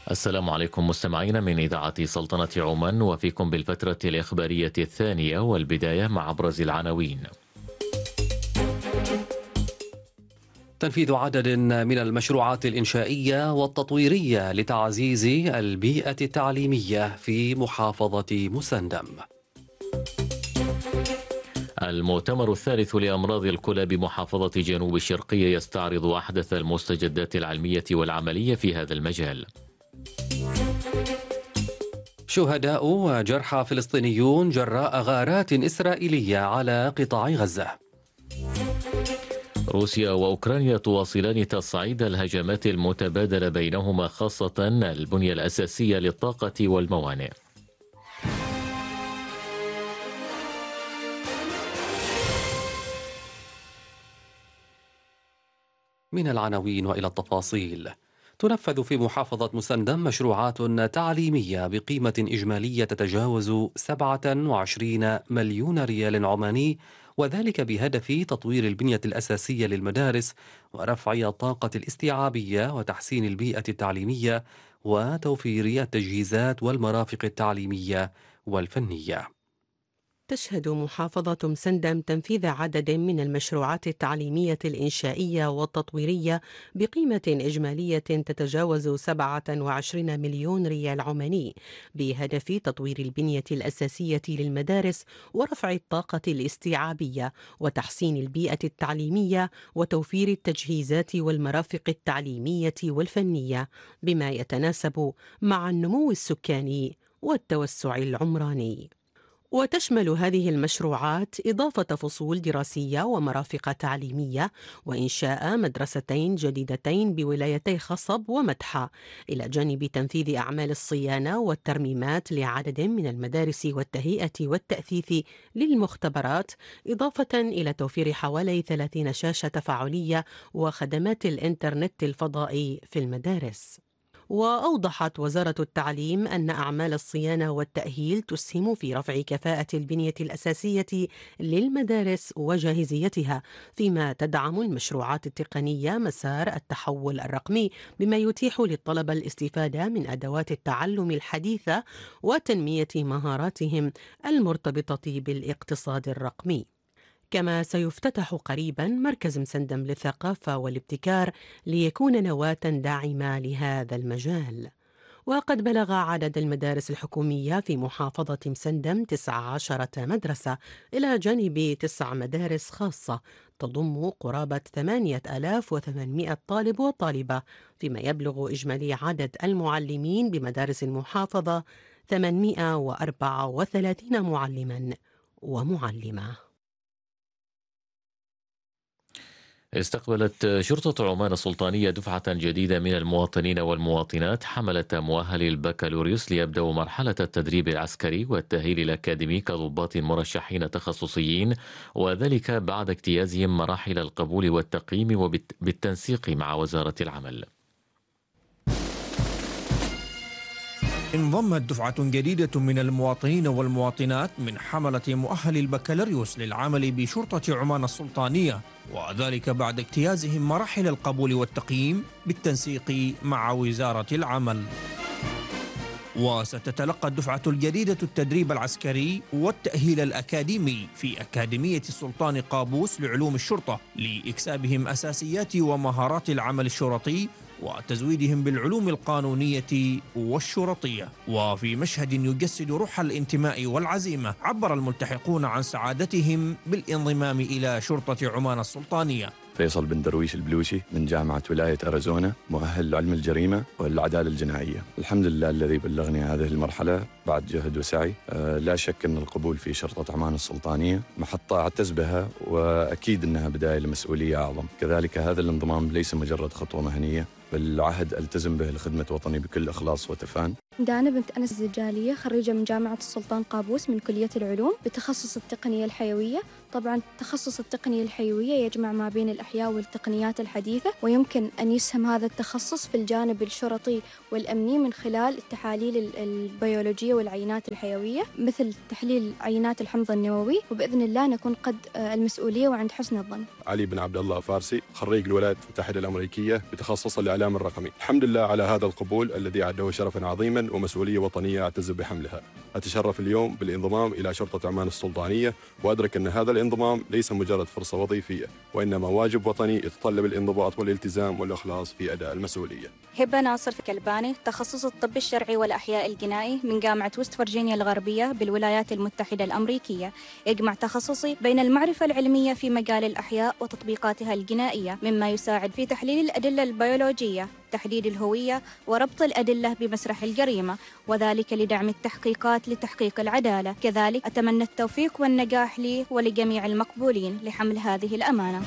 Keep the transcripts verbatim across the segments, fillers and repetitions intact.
السلام عليكم مستمعين من إذاعة سلطنة عمان، وفيكم بالفترة الإخبارية الثانية، والبداية مع أبرز العناوين. تنفيذ عدد من المشروعات الإنشائية والتطويرية لتعزيز البيئة التعليمية في محافظة مسندم. المؤتمر الثالث لأمراض الكلى بمحافظة جنوب الشرقية يستعرض أحدث المستجدات العلمية والعملية في هذا المجال. شهداء وجرحى فلسطينيون جراء غارات إسرائيلية على قطاع غزة. روسيا وأوكرانيا تواصلان تصعيد الهجمات المتبادلة بينهما، خاصة البنية الأساسية للطاقة والموانئ. من العناوين وإلى التفاصيل. تنفذ في محافظة مسندم مشروعات تعليمية بقيمة إجمالية تتجاوز سبعة وعشرين مليون ريال عماني، وذلك بهدف تطوير البنية الأساسية للمدارس ورفع الطاقة الاستيعابية وتحسين البيئة التعليمية وتوفير التجهيزات والمرافق التعليمية والفنية. تشهد محافظة مسندم تنفيذ عدد من المشروعات التعليمية الإنشائية والتطويرية بقيمة إجمالية تتجاوز سبعة وعشرين مليون ريال عماني، بهدف تطوير البنية الأساسية للمدارس ورفع الطاقة الاستيعابية وتحسين البيئة التعليمية وتوفير التجهيزات والمرافق التعليمية والفنية، بما يتناسب مع النمو السكاني والتوسع العمراني. وتشمل هذه المشروعات إضافة فصول دراسية ومرافق تعليمية وإنشاء مدرستين جديدتين بولايتي خصب ومدحة، إلى جانب تنفيذ أعمال الصيانة والترميمات لعدد من المدارس والتهيئة والتأثيث للمختبرات، إضافة إلى توفير حوالي ثلاثين شاشة تفاعلية وخدمات الإنترنت الفضائي في المدارس. وأوضحت وزارة التعليم أن أعمال الصيانة والتأهيل تسهم في رفع كفاءة البنية الأساسية للمدارس وجاهزيتها، فيما تدعم المشروعات التقنية مسار التحول الرقمي، بما يتيح للطلبة الاستفادة من أدوات التعلم الحديثة وتنمية مهاراتهم المرتبطة بالاقتصاد الرقمي. كما سيفتتح قريبا مركز مسندم للثقافة والابتكار ليكون نواة داعمة لهذا المجال. وقد بلغ عدد المدارس الحكومية في محافظة مسندم تسع عشرة مدرسة، إلى جانب تسع مدارس خاصة تضم قرابة ثمانية آلاف وثمانمائة طالب وطالبة، فيما يبلغ إجمالي عدد المعلمين بمدارس المحافظة ثمانمائة وأربعة وثلاثين معلما ومعلمة. استقبلت شرطة عمان السلطانية دفعة جديدة من المواطنين والمواطنات حملة مؤهل البكالوريوس ليبدأوا مرحلة التدريب العسكري والتأهيل الأكاديمي كضباط مرشحين تخصصيين، وذلك بعد اجتيازهم مراحل القبول والتقييم وبالتنسيق مع وزارة العمل. انضمت دفعة جديدة من المواطنين والمواطنات من حملة مؤهل البكالوريوس للعمل بشرطة عمان السلطانية، وذلك بعد اجتيازهم مراحل القبول والتقييم بالتنسيق مع وزارة العمل. وستتلقى الدفعة الجديدة التدريب العسكري والتأهيل الأكاديمي في أكاديمية السلطان قابوس لعلوم الشرطة، لإكسابهم أساسيات ومهارات العمل الشرطي وتزويدهم بالعلوم القانونية والشرطية. وفي مشهد يجسد روح الانتماء والعزيمة، عبر الملتحقون عن سعادتهم بالانضمام إلى شرطة عمان السلطانية. فيصل بن درويش البلوشي من جامعة ولاية أريزونا، مؤهل علم الجريمة والعدالة الجنائية. الحمد لله الذي بلغني هذه المرحلة بعد جهد وسعي. أه لا شك أن القبول في شرطة عمان السلطانية محطة أعتز بها، وأكيد أنها بداية لمسؤولية أعظم. كذلك هذا الانضمام ليس مجرد خطوة مهنية، بل عهد ألتزم به لخدمة وطني بكل إخلاص وتفان. دانا بنت أنس الزجالية، خريجة من جامعة السلطان قابوس من كلية العلوم بتخصص التقنية الحيوية، طبعا تخصص التقنية الحيوية يجمع ما بين الأحياء والتقنيات الحديثة، ويمكن أن يسهم هذا التخصص في الجانب الشرطي والأمني من خلال التحاليل البيولوجية والعينات الحيوية، مثل تحليل عينات الحمض النووي، وبإذن الله نكون قد المسؤولية وعند حسن الظن. علي بن عبد الله فارسي، خريج الولايات المتحدة الأمريكية بتخصص الإعلام الرقمي. الحمد لله على هذا القبول الذي أعده شرفا عظيما ومسؤولية وطنية أعتز بحملها. أتشرف اليوم بالانضمام إلى شرطة عمان السلطانية، وأدرك أن هذا الانضمام ليس مجرد فرصة وظيفية، وإنما واجب وطني يتطلب الانضباط والالتزام والإخلاص في أداء المسؤولية. هبة ناصر كلباني، تخصص الطب الشرعي والأحياء الجنائي من جامعة وست فرجينيا الغربية بالولايات المتحدة الأمريكية. يجمع تخصصي بين المعرفة العلمية في مجال الأحياء وتطبيقاتها الجنائية، مما يساعد في تحليل الأدلة البيولوجية، تحديد الهوية، وربط الأدلة بمسرح الجريمة، وذلك لدعم التحقيقات لتحقيق العدالة. كذلك أتمنى التوفيق والنجاح لي ولجميع المقبولين لحمل هذه الأمانة.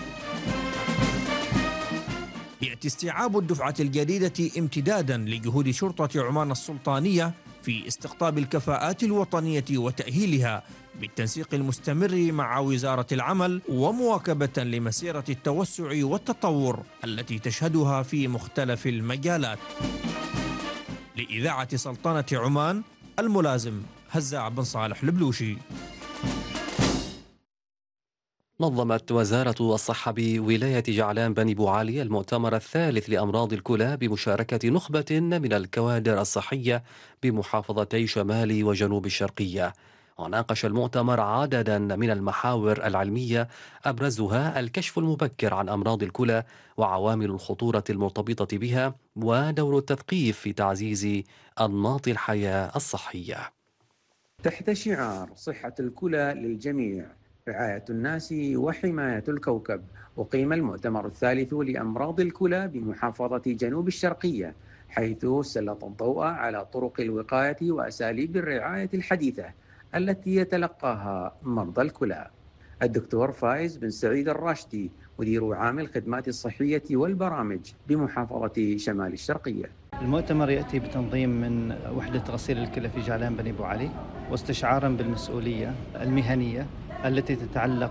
يأتي استيعاب الدفعة الجديدة امتدادا لجهود شرطة عمان السلطانية في استقطاب الكفاءات الوطنية وتأهيلها بالتنسيق المستمر مع وزارة العمل، ومواكبة لمسيرة التوسع والتطور التي تشهدها في مختلف المجالات. لإذاعة سلطنة عمان، الملازم هزاع بن صالح البلوشي. نظمت وزارة الصحة بولاية جعلان بني بوعالي المؤتمر الثالث لأمراض الكلى بمشاركة نخبة من الكوادر الصحية بمحافظتي شمال وجنوب الشرقية. وناقش المؤتمر عددا من المحاور العلمية أبرزها الكشف المبكر عن أمراض الكلى وعوامل الخطورة المرتبطة بها، ودور التثقيف في تعزيز أنماط الحياة الصحية. تحت شعار صحة الكلى للجميع، رعاية الناس وحماية الكوكب، أقيم المؤتمر الثالث لأمراض الكلى بمحافظة جنوب الشرقية، حيث سلط الضوء على طرق الوقاية وأساليب الرعاية الحديثة التي يتلقاها مرضى الكلى. الدكتور فايز بن سعيد الراشدي، مدير عام الخدمات الصحية والبرامج بمحافظة شمال الشرقية. المؤتمر يأتي بتنظيم من وحدة غسيل الكلى في جعلان بني بوعلي، واستشعارا بالمسؤولية المهنية التي تتعلق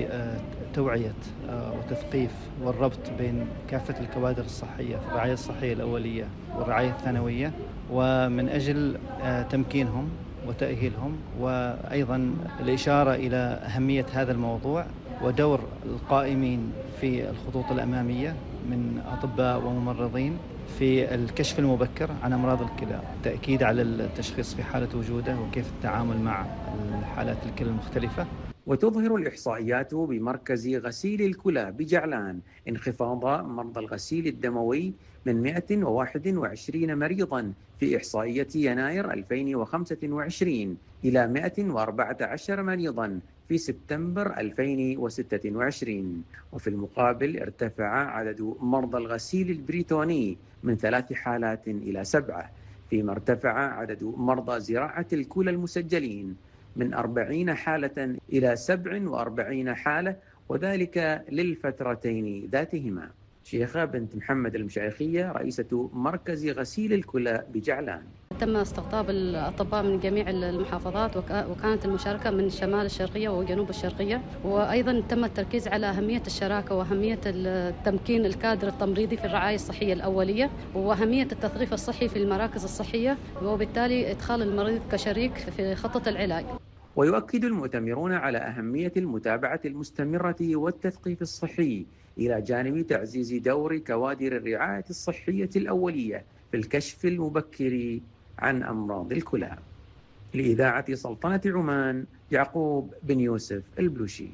بتوعية وتثقيف والربط بين كافة الكوادر الصحية في الرعاية الصحية الأولية والرعاية الثانوية، ومن أجل تمكينهم وتأهيلهم، وأيضا الإشارة إلى أهمية هذا الموضوع ودور القائمين في الخطوط الأمامية من أطباء وممرضين في الكشف المبكر عن أمراض الكلى، تأكيد على التشخيص في حالة وجوده وكيف التعامل مع الحالات الكلى المختلفة. وتظهر الإحصائيات بمركز غسيل الكلى بجعلان انخفاض مرضى الغسيل الدموي من مئة وواحد وعشرين مريضاً في إحصائية يناير ألفين وخمسة وعشرين إلى مئة وأربعة عشر مريضاً في سبتمبر ألفين وستة وعشرين. وفي المقابل ارتفع عدد مرضى الغسيل البريتوني من ثلاث حالات إلى سبعة، فيما ارتفع عدد مرضى زراعة الكلى المسجلين من أربعين حالة إلى سبع وأربعين حالة، وذلك للفترتين ذاتهما. شيخة بنت محمد المشايخية، رئيسة مركز غسيل الكلى بجعلان. تم استقطاب الأطباء من جميع المحافظات، وكانت المشاركة من شمال الشرقية وجنوب الشرقية، وأيضا تم التركيز على أهمية الشراكة وأهمية تمكين الكادر التمريضي في الرعاية الصحية الأولية، وأهمية التثقيف الصحي في المراكز الصحية، وبالتالي إدخال المريض كشريك في خطة العلاج. ويؤكد المؤتمرون على أهمية المتابعة المستمرة والتثقيف الصحي، إلى جانب تعزيز دور كوادر الرعاية الصحية الأولية في الكشف المبكر عن أمراض الكلى. لإذاعة سلطنة عمان، يعقوب بن يوسف البلوشي.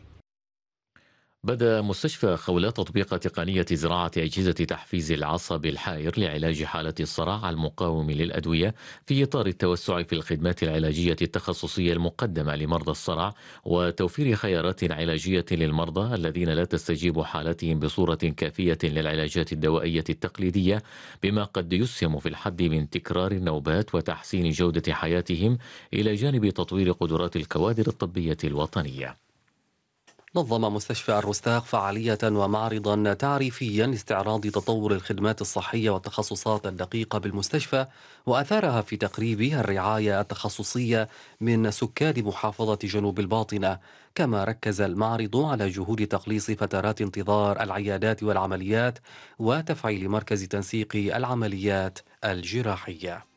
بدأ مستشفى خولات تطبيق تقنية زراعة أجهزة تحفيز العصب الحائر لعلاج حالة الصرع المقاوم للأدوية في إطار التوسع في الخدمات العلاجية التخصصية المقدمة لمرضى الصرع، وتوفير خيارات علاجية للمرضى الذين لا تستجيب حالتهم بصورة كافية للعلاجات الدوائية التقليدية، بما قد يسهم في الحد من تكرار النوبات وتحسين جودة حياتهم، إلى جانب تطوير قدرات الكوادر الطبية الوطنية. نظم مستشفى الرستاق فعالية ومعرضا تعريفيا لاستعراض تطور الخدمات الصحية والتخصصات الدقيقة بالمستشفى وأثارها في تقريب الرعاية التخصصية من سكان محافظة جنوب الباطنة. كما ركز المعرض على جهود تقليص فترات انتظار العيادات والعمليات وتفعيل مركز تنسيق العمليات الجراحية.